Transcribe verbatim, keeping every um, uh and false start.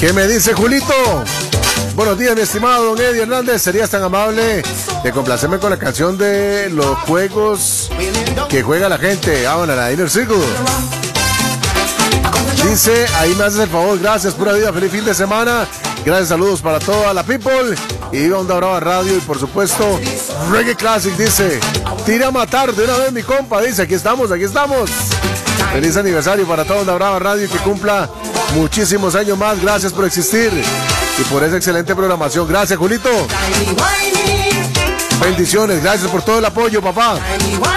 ¿Qué me dice Julito? Buenos días, mi estimado don Eddie Hernández. ¿Serías tan amable de complacerme con la canción de los juegos que juega la gente? Ah, bueno, la Inner Circle. Dice, ahí me haces el favor, gracias, pura vida, feliz fin de semana. Gracias, saludos para toda la people. Y Onda Brava Radio y por supuesto Reggae Classic. Dice, tira a matar de una vez mi compa. Dice, aquí estamos, aquí estamos. Feliz aniversario para toda Onda Brava Radio y que cumpla muchísimos años más. Gracias por existir y por esa excelente programación. Gracias, Julito. Bendiciones, gracias por todo el apoyo, papá.